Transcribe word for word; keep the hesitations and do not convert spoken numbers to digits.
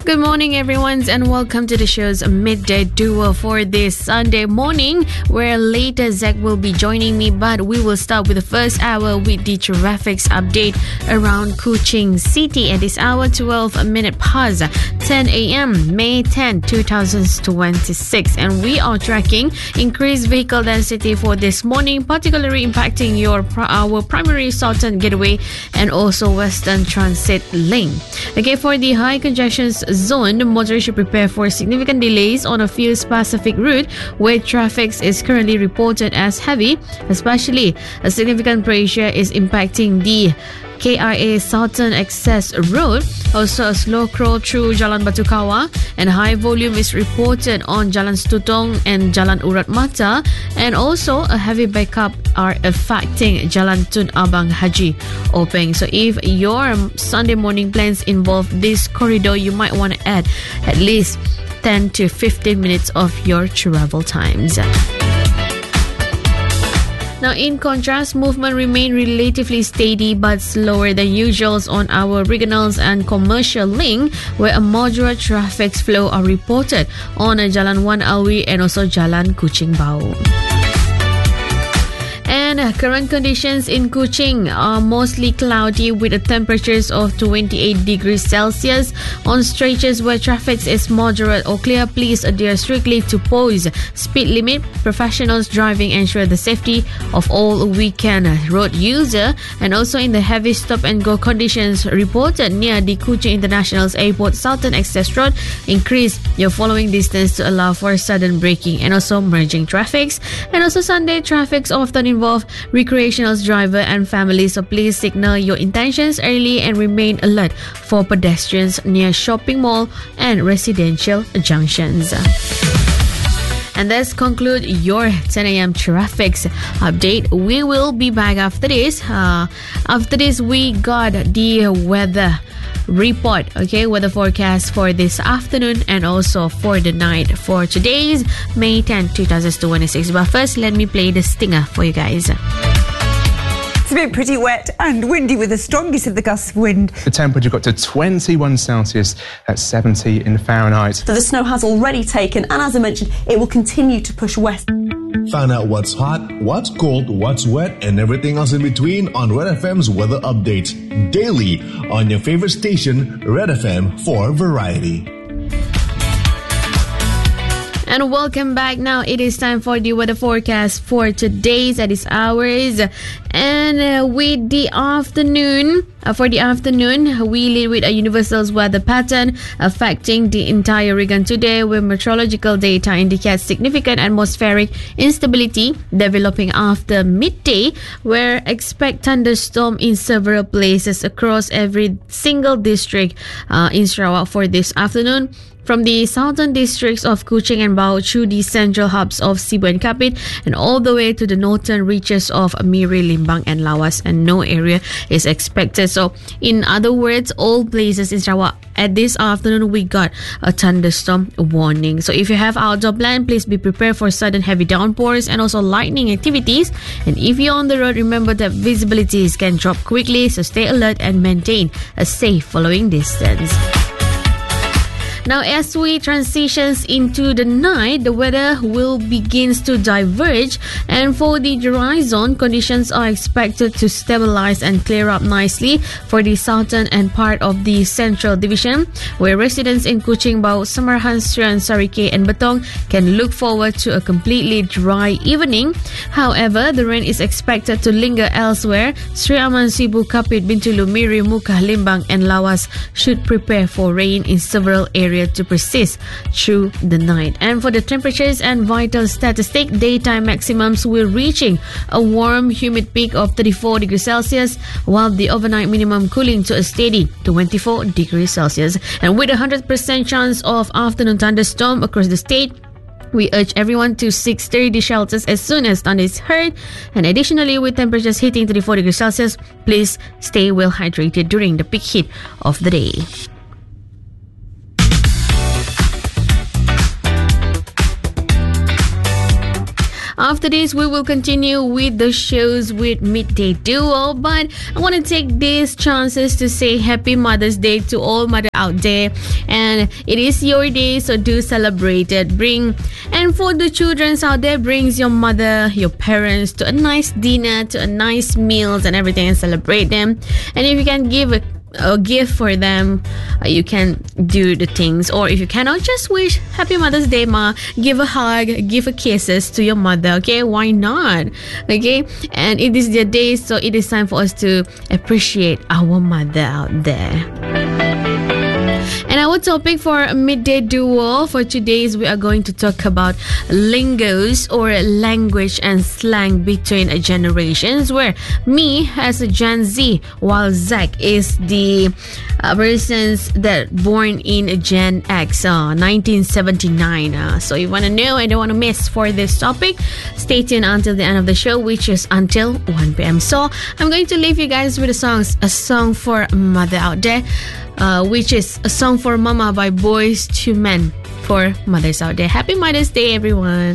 Good morning, everyone, and welcome to the show's midday duo for this Sunday morning, where later Zach will be joining me, but we will start with the first hour with the traffic update around Kuching City at this hour, twelve minutes past ten a.m., May tenth, twenty twenty-six, and we are tracking increased vehicle density for this morning, particularly impacting your our primary Southern Gateway and also Western Transit Link. Okay, for the high congestion zone, motorists should prepare for significant delays on a few specific routes where traffic is currently reported as heavy, especially a significant pressure is impacting the K R A Southern Access Road. Also, a slow crawl through Jalan Batu Kawah, and high volume is reported on Jalan Stutong and Jalan Urat Mata, and also a heavy backup are affecting Jalan Tun Abang Haji Openg. So if your Sunday morning plans involve this corridor, you might want to add at least ten to fifteen minutes of your travel times. Now, in contrast, movement remained relatively steady but slower than usual on our regionals and commercial link, where a moderate traffic flow are reported on Jalan Wan Alwi and also Jalan Kuching Bau. And current conditions in Kuching are mostly cloudy with the temperatures of twenty-eight degrees Celsius. On stretches where traffic is moderate or clear, please adhere strictly to pose speed limit. Professionals driving ensure the safety of all weekend road user. And also in the heavy stop and go conditions reported near the Kuching International Airport Southern Access Road, increase your following distance to allow for sudden braking and also merging traffics. And also Sunday traffics often involve recreational driver and families, so please signal your intentions early and remain alert for pedestrians near shopping mall and residential junctions. And that's conclude your ten a.m. traffic update. We will be back after this. Uh, after this, we got the weather report, okay, weather forecast for this afternoon and also for the night for today's May tenth, twenty twenty-six. But first, let me play the stinger for you guys. It's been pretty wet and windy with the strongest of the gusts of wind. The temperature got to twenty-one Celsius at seventy in Fahrenheit. So the snow has already taken, and as I mentioned, it will continue to push west. Find out what's hot, what's cold, what's wet, and everything else in between on Red F M's weather updates daily on your favorite station, Red F M, for variety. And welcome back. Now it is time for the weather forecast for today's at this hours. And uh, with the afternoon, uh, for the afternoon, we lead with a universal weather pattern affecting the entire region today, where meteorological data indicates significant atmospheric instability developing after midday, where expect thunderstorm in several places across every single district uh, in Sarawak for this afternoon. From the southern districts of Kuching and Bau through the central hubs of Sibu and Kapit and all the way to the northern reaches of Miri, Limbang and Lawas, and no area is expected. So in other words, all places in Sarawak at this afternoon we got a thunderstorm warning. So if you have outdoor plan, please be prepared for sudden heavy downpours and also lightning activities. And if you're on the road, remember that visibilities can drop quickly, so stay alert and maintain a safe following distance. Now, as we transitions into the night, the weather will begins to diverge, and for the dry zone, conditions are expected to stabilize and clear up nicely for the southern and part of the central division, where residents in Kuching, Bau, Samarahan, Serian, Sarike and Betong can look forward to a completely dry evening. However, the rain is expected to linger elsewhere. Sri Aman, Sibu, Kapit, Bintulu, Miri, Muka, Limbang and Lawas should prepare for rain in several areas to persist through the night. And for the temperatures and vital statistic, daytime maximums will reaching a warm, humid peak of thirty-four degrees Celsius, while the overnight minimum cooling to a steady twenty-four degrees Celsius. And with a one hundred percent chance of afternoon thunderstorm across the state, we urge everyone to seek sturdy shelters as soon as thunder is heard. And additionally, with temperatures hitting thirty-four degrees Celsius, please stay well hydrated during the peak heat of the day. After this, we will continue with the shows with Midday Duo. But I want to take these chances to say Happy Mother's Day to all mother out there. And it is your day, so do celebrate it. Bring, and for the children out there, brings your mother, your parents to a nice dinner, to a nice meals and everything, and celebrate them. And if you can give a a gift for them, uh, you can do the things. Or if you cannot, just wish Happy Mother's Day, ma. Give a hug, give a kisses to your mother. Okay, why not? Okay, and it is their day, so it is time for us to appreciate our mother out there. And our topic for Midday Duo for today is we are going to talk about lingos or language and slang between generations, where me as a Gen Z, while Zach is the uh, persons that born in Gen X, uh, nineteen seventy-nine. Uh, so you want to know and don't want to miss for this topic, stay tuned until the end of the show, which is until one p.m. So I'm going to leave you guys with a song, a song for mother out there. Uh, which is a song for Mama by Boys to Men for mothers out there. Happy Mother's Day, everyone.